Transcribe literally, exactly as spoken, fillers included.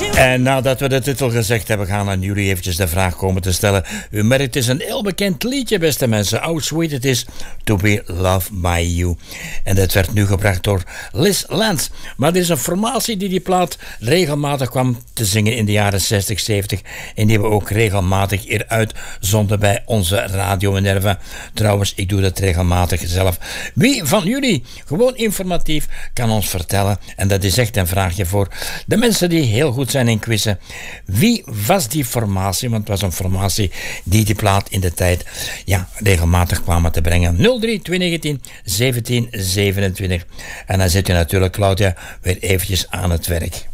En nadat we de titel gezegd hebben, gaan we aan jullie eventjes de vraag komen te stellen. U merkt, het is een heel bekend liedje, beste mensen. How sweet it is to be loved by you. En dat werd nu gebracht door Liz Lance. Maar dit is een formatie die die plaat regelmatig kwam te zingen in de jaren zestig, zeventig. En die we ook regelmatig hier uitzonden bij onze Radio Minerva. Trouwens, ik doe dat regelmatig zelf. Wie van jullie, gewoon informatief, kan ons vertellen, en dat is echt een vraagje voor de mensen die heel goed zijn in quizzen. Wie was die formatie? Want het was een formatie die die plaat in de tijd ja, regelmatig kwamen te brengen. nul drie twee negentien zeventien zevenentwintig. En dan zit je natuurlijk, Claudia, weer eventjes aan het werk.